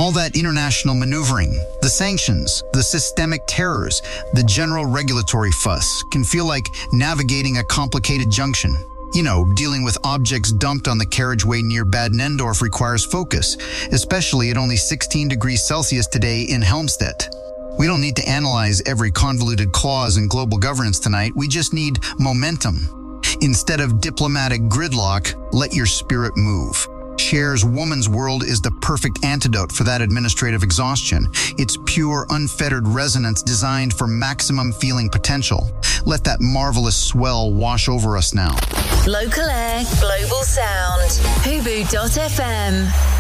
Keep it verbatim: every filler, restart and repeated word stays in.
All that international maneuvering, the sanctions, the systemic terrors, the general regulatory fuss can feel like navigating a complicated junction. You know, dealing with objects dumped on the carriageway near Bad Nendorf requires focus, especially at only sixteen degrees Celsius today in Helmstedt. We don't need to analyze every convoluted clause in global governance tonight. We just need momentum. Instead of diplomatic gridlock, let your spirit move. Cher's Woman's World is the perfect antidote for that administrative exhaustion. It's pure, unfettered resonance designed for maximum feeling potential. Let that marvelous swell wash over us now. Local Air, Global Sound. Hubu dot f m.